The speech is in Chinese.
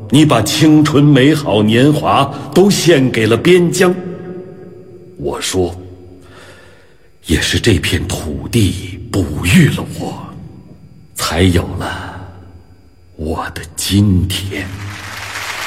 你把青春美好年华都献给了边疆。我说，也是这片土地哺育了我，才有了我的今天。